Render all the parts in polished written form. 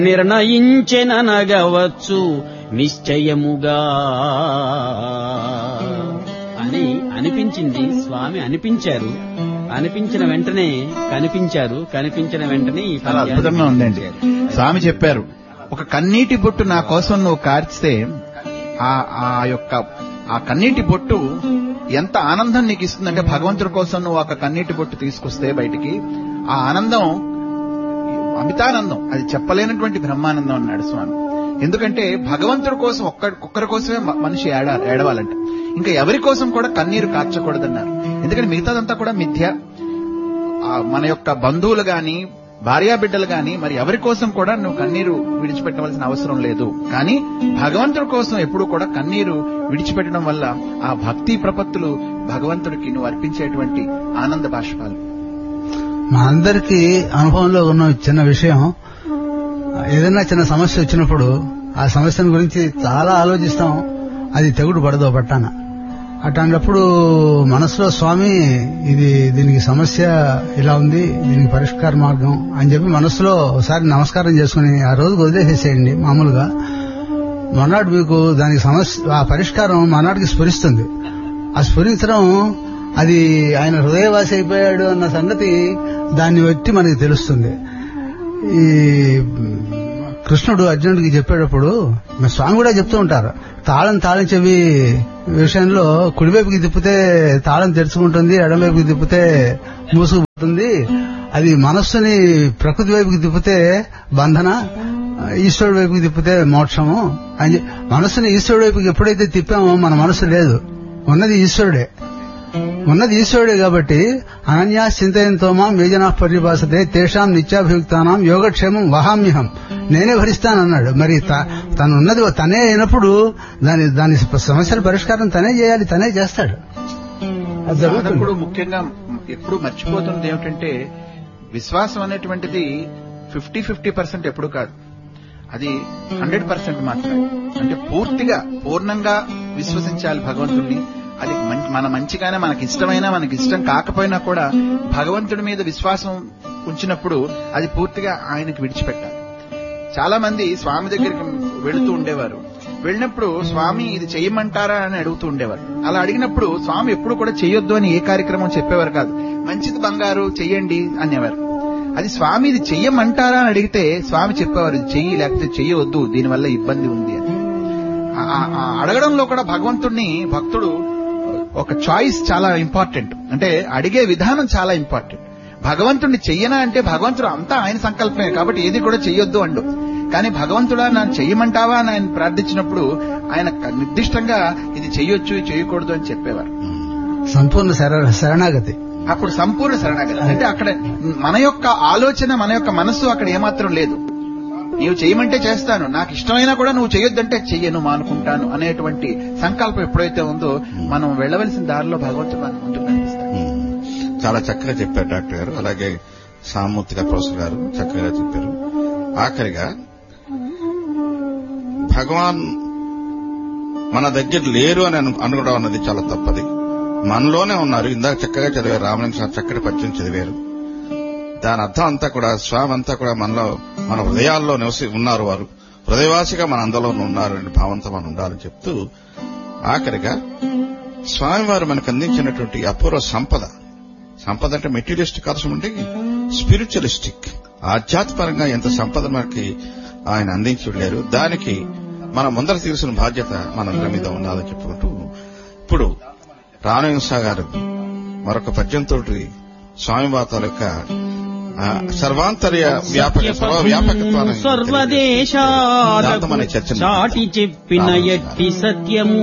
నిర్ణయించెననగవచ్చు నిశ్చయముగా అని అనిపించింది. స్వామి అనిపించారు. అనిపించిన వెంటనే కనిపించారు. కనిపించిన వెంటనే ఈ చాలా అద్భుతంగా ఉందండి. స్వామి చెప్పారు, ఒక కన్నీటి బొట్టు నా కోసం నువ్వు కార్చితే ఆ కన్నీటి బొట్టు ఎంత ఆనందం నీకు ఇస్తుందంటే, భగవంతుడి కోసం నువ్వు ఒక కన్నీటి బొట్టు తీసుకొస్తే బయటికి ఆ ఆనందం అమితానందం, అది చెప్పలేనటువంటి బ్రహ్మానందం అన్నాడు స్వామి. ఎందుకంటే భగవంతుడి కోసం ఒక్కరి కోసమే మనిషి ఏడవాలంట, ఇంకా ఎవరి కోసం కూడా కన్నీరు కార్చకూడదన్నారు. ఎందుకంటే మిగతాదంతా కూడా మిథ్య. మన యొక్క బంధువులు గాని భార్యాబిడ్డలు గాని మరి ఎవరి కోసం కూడా నువ్వు కన్నీరు విడిచిపెట్టవలసిన అవసరం లేదు. కానీ భగవంతుడి కోసం ఎప్పుడు కూడా కన్నీరు విడిచిపెట్టడం వల్ల ఆ భక్తి ప్రపత్తులు భగవంతుడికి నువ్వు అర్పించేటువంటి ఆనంద బాష్పాలు. మా అందరికీ అనుభవంలో ఉన్న చిన్న విషయం, ఏదైనా చిన్న సమస్య వచ్చినప్పుడు ఆ సమస్యను గురించి చాలా ఆలోచిస్తాం, అది తెగుడు పడదో పట్టాన. అట్లాంటప్పుడు మనసులో స్వామి దీనికి సమస్య ఇలా ఉంది, దీనికి పరిష్కార మార్గం అని చెప్పి మనసులో ఒకసారి నమస్కారం చేసుకుని ఆ రోజు వదిలేసేసేయండి. మామూలుగా మర్నాడు మీకు దానికి సమస్య ఆ పరిష్కారం మర్నాటికి స్ఫురిస్తుంది. ఆ స్ఫురించడం అది ఆయన హృదయవాసి అయిపోయాడు అన్న సంగతి దాన్ని బట్టి మనకి తెలుస్తుంది. ఈ కృష్ణుడు అర్జునుడికి చెప్పేటప్పుడు స్వామి కూడా చెప్తూ ఉంటారు, తాళం చెవి విషయంలో కుడివైపుకి తిప్పితే తాళం తెరుచుకుంటుంది, ఎడమవైపుకి తిప్పితే మూసుకుపోతుంది, అది మనస్సుని ప్రకృతి వైపుకి తిప్పితే బంధన, ఈశ్వరుడి వైపుకి తిప్పితే మోక్షము అని. మనస్సుని ఈశ్వరుడి వైపుకి ఎప్పుడైతే తిప్పామో మన మనస్సు లేదు, ఉన్నది ఈశ్వరుడే కాబట్టి అనన్యా చింతయంతో మాం యోజనా పర్యభాసతే తేషాం నిత్యాభియుక్తానాం యోగక్షేమం వహామ్యహం, నేనే భరిస్తానన్నాడు. మరి తనున్నది తనే అయినప్పుడు దాని సమస్యల పరిష్కారం తనే చేయాలి, తనే చేస్తాడు. సాధకుడు ముఖ్యంగా ఎప్పుడు మర్చిపోతున్నది ఏమిటంటే, విశ్వాసం అనేటువంటిది 50% ఎప్పుడు కాదు, అది 100% మాత్రమే. అంటే పూర్ణంగా విశ్వసించాలి భగవంతుడిని. అది మన మంచిగానే మనకి ఇష్టమైనా మనకి ఇష్టం కాకపోయినా కూడా భగవంతుడి మీద విశ్వాసం ఉంచినప్పుడు అది పూర్తిగా ఆయనకి విడిచిపెట్టాలి. చాలా మంది స్వామి దగ్గరికి వెళుతూ ఉండేవారు. వెళ్ళినప్పుడు స్వామి ఇది చెయ్యమంటారా అని అడుగుతూ ఉండేవారు. అలా అడిగినప్పుడు స్వామి ఎప్పుడు కూడా చెయ్యొద్దు అని ఏ కార్యక్రమం చెప్పేవారు కాదు. మంచిది బంగారు చెయ్యండి అనేవారు. అది స్వామి ఇది చెయ్యమంటారా అని అడిగితే స్వామి చెప్పేవారు, ఇది చెయ్యి లేకపోతే చెయ్యవద్దు, దీనివల్ల ఇబ్బంది ఉంది అని. అడగడంలో కూడా భగవంతుడిని భక్తుడు ఒక చాయిస్ చాలా ఇంపార్టెంట్, అంటే అడిగే విధానం చాలా ఇంపార్టెంట్. భగవంతుడిని చెయ్యనా అంటే భగవంతుడు అంతా ఆయన సంకల్పమే కాబట్టి ఏది కూడా చెయ్యొద్దు అండు. కానీ భగవంతుడా నన్ను చెయ్యమంటావా అని ఆయన ప్రార్థించినప్పుడు ఆయన నిర్దిష్టంగా ఇది చెయ్యొచ్చు చేయకూడదు అని చెప్పేవారు. సంపూర్ణ శరణాగతి. అప్పుడు సంపూర్ణ శరణాగతి అంటే అక్కడ మన యొక్క ఆలోచన, మన యొక్క మనస్సు అక్కడ ఏమాత్రం లేదు. నీవు చేయమంటే చేస్తాను, నాకు ఇష్టమైనా కూడా నువ్వు చేయొద్దంటే చెయ్యను, మానుకుంటాను అనేటువంటి సంకల్పం ఎప్పుడైతే ఉందో మనం వెళ్ళవలసిన దారిలో భగవంతుడు మనకు ముందుకు కనిపిస్తాడు. చాలా చక్కగా చెప్పారు డాక్టర్ గారు. అలాగే సామూర్తి గారు, ప్రొఫెసర్ గారు చక్కగా చెప్పారు. ఆఖరిగా భగవాన్ మన దగ్గర లేరు అని అనుకోవడం అన్నది చాలా తప్పది. మనలోనే ఉన్నారు. ఇందాక చక్కగా చదివారు, రామలింగ చక్కటి పద్యం చదివారు. దాని అర్థం అంతా కూడా స్వామి అంతా కూడా మనలో, మన హృదయాల్లో ఉన్నారు. వారు హృదయవాసిగా మన అందరిలో ఉన్నారు అనే భావంతో మనం ఉండాలని చెప్తూ ఆఖరిగా స్వామివారు మనకు అందించినటువంటి అపూర్వ సంపద అంటే మెటీరియలిస్టిక్ అవసరం ఉంటే స్పిరిచువలిస్టిక్, ఆధ్యాత్మికంగా ఎంత సంపద మనకి ఆయన అందించి వెళ్ళారు. దానికి మనం ముందర తీర్చిన బాధ్యత మనందరి మీద ఉన్నదని చెప్పుకుంటూ ఇప్పుడు రామలింగ గారు మరొక పద్యంతో స్వామివారి యొక్క సర్వాంతర్య వ్యాపకత్వాన్ని సర్వదేశాలకు చాటి చెప్పిన ఎట్టి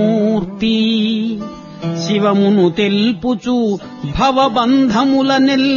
సత్యమూర్తి శివమును తెల్పుచు భవబంధముల